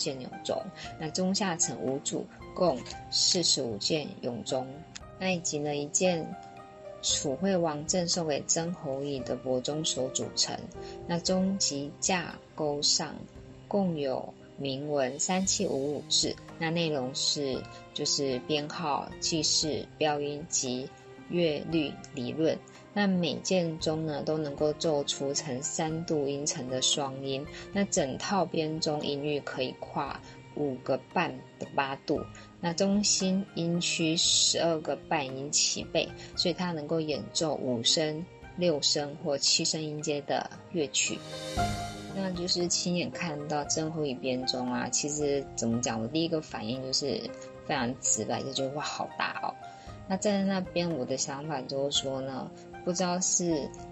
件咏钟，那中下层5组共45件咏钟，那以及呢1件楚惠王赠送给曾侯乙的帛钟所组成。那钟及架钩上共有铭文3755字，那内容就是编号、记事、标音及乐律理论。那每件钟呢都能够奏出呈3度音程的双音，那整套编钟音域可以跨5个半的8度，那中心音区12个半音齐备，所以它能够演奏5声、6声或7声音阶的乐曲。那就是亲眼看到曾侯乙编钟啊，其实怎么讲，我第一个反应就是非常直白，就觉得哇好大哦。那站在那边我的想法就是说呢，不知道是